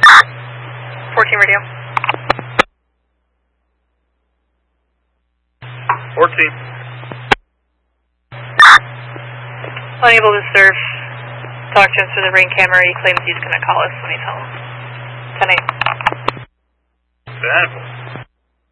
14 radio. 14. Unable to serve. Talk to him through the ring camera. He claims he's going to call us when he's home. 10-8. 10-4.